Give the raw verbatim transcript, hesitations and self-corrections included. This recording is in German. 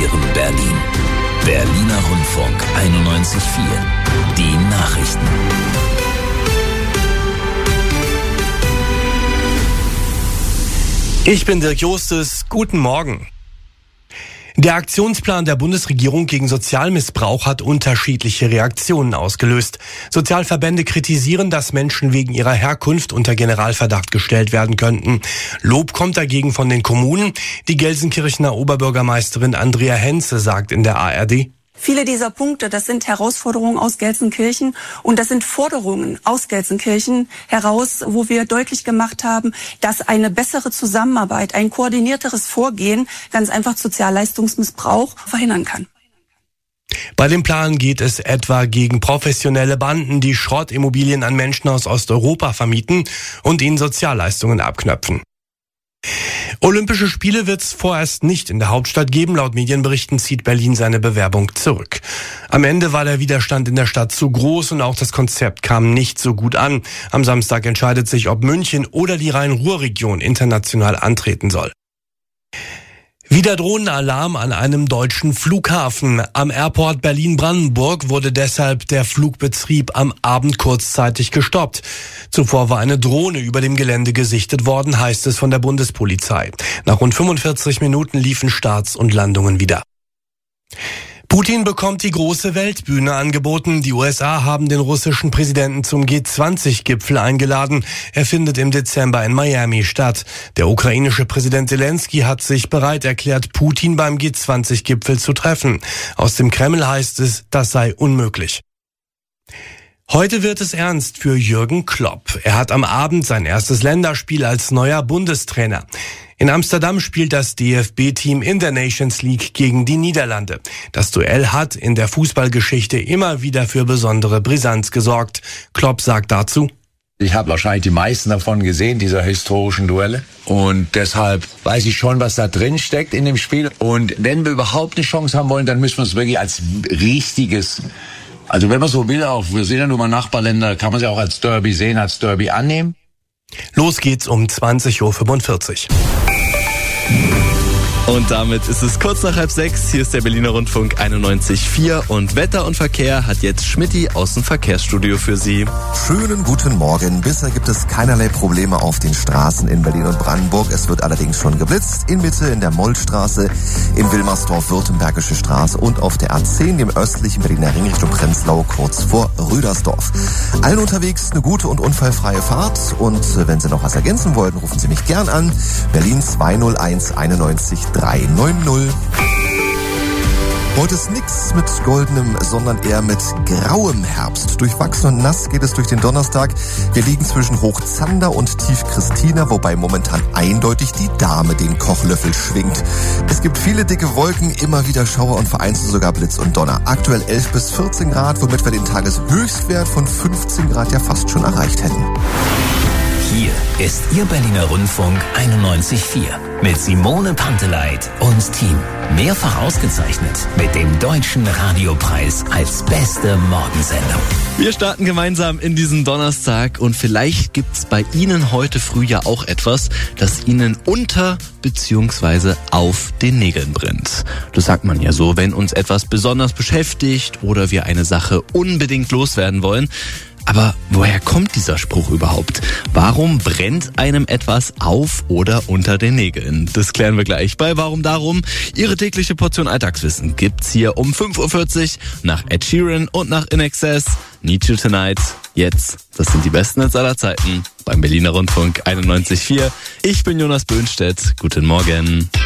präsentieren Berlin. Berliner Rundfunk einundneunzig Komma vier. Die Nachrichten. Ich bin Dirk Jostes. Guten Morgen. Der Aktionsplan der Bundesregierung gegen Sozialmissbrauch hat unterschiedliche Reaktionen ausgelöst. Sozialverbände kritisieren, dass Menschen wegen ihrer Herkunft unter Generalverdacht gestellt werden könnten. Lob kommt dagegen von den Kommunen. Die Gelsenkirchener Oberbürgermeisterin Andrea Henze sagt in der A R D: Viele dieser Punkte, das sind Herausforderungen aus Gelsenkirchen und das sind Forderungen aus Gelsenkirchen heraus, wo wir deutlich gemacht haben, dass eine bessere Zusammenarbeit, ein koordinierteres Vorgehen ganz einfach Sozialleistungsmissbrauch verhindern kann. Bei dem Plan geht es etwa gegen professionelle Banden, die Schrottimmobilien an Menschen aus Osteuropa vermieten und ihnen Sozialleistungen abknöpfen. Olympische Spiele wird es vorerst nicht in der Hauptstadt geben. Laut Medienberichten zieht Berlin seine Bewerbung zurück. Am Ende war der Widerstand in der Stadt zu groß und auch das Konzept kam nicht so gut an. Am Samstag entscheidet sich, ob München oder die Rhein-Ruhr-Region international antreten soll. Wieder Drohnenalarm an einem deutschen Flughafen. Am Airport Berlin-Brandenburg wurde deshalb der Flugbetrieb am Abend kurzzeitig gestoppt. Zuvor war eine Drohne über dem Gelände gesichtet worden, heißt es von der Bundespolizei. Nach rund fünfundvierzig Minuten liefen Starts und Landungen wieder. Putin bekommt die große Weltbühne angeboten. Die U S A haben den russischen Präsidenten zum G zwanzig Gipfel eingeladen. Er findet im Dezember in Miami statt. Der ukrainische Präsident Zelensky hat sich bereit erklärt, Putin beim G zwanzig Gipfel zu treffen. Aus dem Kreml heißt es, das sei unmöglich. Heute wird es ernst für Jürgen Klopp. Er hat am Abend sein erstes Länderspiel als neuer Bundestrainer. In Amsterdam spielt das D F B-Team in der Nations League gegen die Niederlande. Das Duell hat in der Fußballgeschichte immer wieder für besondere Brisanz gesorgt. Klopp sagt dazu: Ich habe wahrscheinlich die meisten davon gesehen, dieser historischen Duelle. Und deshalb weiß ich schon, was da drin steckt in dem Spiel. Und wenn wir überhaupt eine Chance haben wollen, dann müssen wir es wirklich als richtiges, also wenn man so will, auch wir sehen ja nur mal Nachbarländer, kann man sie auch als Derby sehen, als Derby annehmen. Los geht's um zwanzig Uhr fünfundvierzig. Und damit ist es kurz nach halb sechs. Hier ist der Berliner Rundfunk einundneunzig Komma vier und Wetter und Verkehr hat jetzt Schmitty aus dem Verkehrsstudio für Sie. Schönen guten Morgen. Bisher gibt es keinerlei Probleme auf den Straßen in Berlin und Brandenburg. Es wird allerdings schon geblitzt. In Mitte in der Mollstraße, in Wilmersdorf, Württembergische Straße und auf der A zehn, dem östlichen Berliner Ring Richtung Prenzlau, kurz vor Rüdersdorf. Allen unterwegs eine gute und unfallfreie Fahrt. Und wenn Sie noch was ergänzen wollten, rufen Sie mich gern an. Berlin zwei null eins einundneunzig drei neun null. Heute ist nix mit goldenem, sondern eher mit grauem Herbst. Durchwachsen und nass geht es durch den Donnerstag. Wir liegen zwischen Hochzander und Tief Christina, wobei momentan eindeutig die Dame den Kochlöffel schwingt. Es gibt viele dicke Wolken, immer wieder Schauer und vereinzelt sogar Blitz und Donner. Aktuell elf bis vierzehn Grad, womit wir den Tageshöchstwert von fünfzehn Grad ja fast schon erreicht hätten. Hier ist Ihr Berliner Rundfunk einundneunzig Komma vier mit Simone Panteleit und Team. Mehrfach ausgezeichnet mit dem Deutschen Radiopreis als beste Morgensendung. Wir starten gemeinsam in diesen Donnerstag und vielleicht gibt's bei Ihnen heute früh ja auch etwas, das Ihnen unter bzw. auf den Nägeln brennt. Das sagt man ja so, wenn uns etwas besonders beschäftigt oder wir eine Sache unbedingt loswerden wollen. Aber woher kommt dieser Spruch überhaupt? Warum brennt einem etwas auf oder unter den Nägeln? Das klären wir gleich bei Warum Darum. Ihre tägliche Portion Alltagswissen gibt's hier um fünf Uhr vierzig nach Ed Sheeran und nach In Excess. Need You Tonight. Jetzt, das sind die besten Hits aller Zeiten beim Berliner Rundfunk einundneunzig Komma vier. Ich bin Jonas Böhnstedt. Guten Morgen.